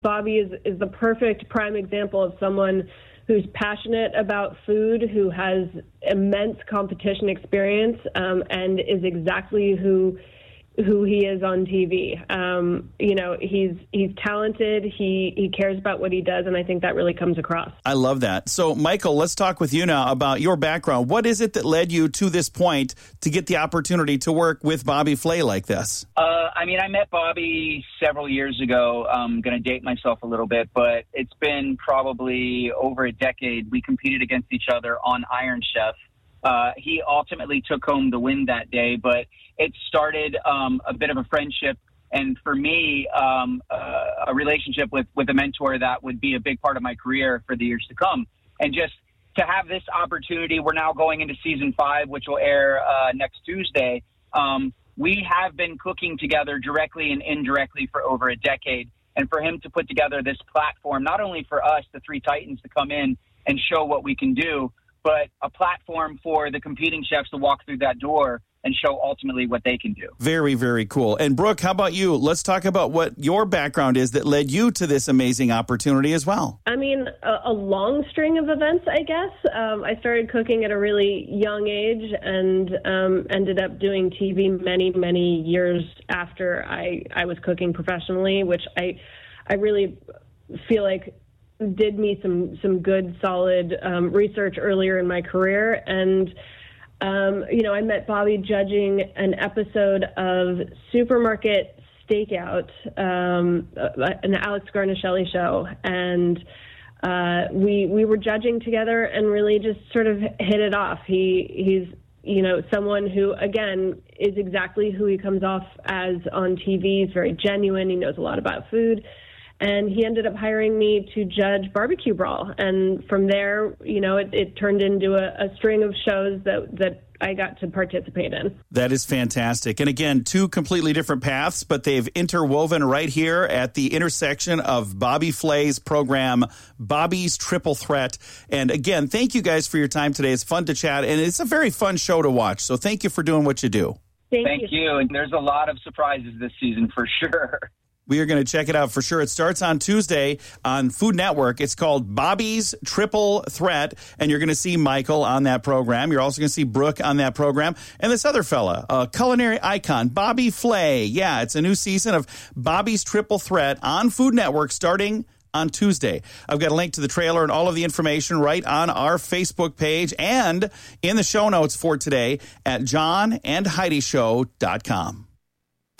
Bobby is the perfect prime example of someone who's passionate about food, who has immense competition experience, and is exactly who he is on TV. He's talented. He cares about what he does, and I think that really comes across. I love that. So, Michael, let's talk with you now about your background. What is it that led you to this point to get the opportunity to work with Bobby Flay like this? I met Bobby several years ago. I'm going to date myself a little bit, but it's been probably over a decade. We competed against each other on Iron Chef. He ultimately took home the win that day, but it started a bit of a friendship, and for me, a relationship with a mentor that would be a big part of my career for the years to come. And just to have this opportunity, we're now going into season 5, which will air next Tuesday. We have been cooking together directly and indirectly for over a decade, and for him to put together this platform, not only for us, the Three Titans, to come in and show what we can do, but a platform for the competing chefs to walk through that door and show ultimately what they can do. Very, very cool. And Brooke, how about you? Let's talk about what your background is that led you to this amazing opportunity as well. I mean, a long string of events, I guess. I started cooking at a really young age and ended up doing TV many, many years after I was cooking professionally, which I really feel like did me some good, solid research earlier in my career. And I met Bobby judging an episode of Supermarket Stakeout, an Alex Garnaschelli show, and we were judging together and really just sort of hit it off. He's someone who, again, is exactly who he comes off as on TV. He's very genuine. He knows a lot about food. And he ended up hiring me to judge Barbecue Brawl. And from there, it turned into a string of shows that I got to participate in. That is fantastic. And again, 2 completely different paths, but they've interwoven right here at the intersection of Bobby Flay's program, Bobby's Triple Threat. And again, thank you guys for your time today. It's fun to chat, and it's a very fun show to watch. So thank you for doing what you do. Thank you. And there's a lot of surprises this season for sure. We are going to check it out for sure. It starts on Tuesday on Food Network. It's called Bobby's Triple Threat, and you're going to see Michael on that program. You're also going to see Brooke on that program. And this other fella, a culinary icon, Bobby Flay. Yeah, it's a new season of Bobby's Triple Threat on Food Network starting on Tuesday. I've got a link to the trailer and all of the information right on our Facebook page and in the show notes for today at johnandheidishow.com.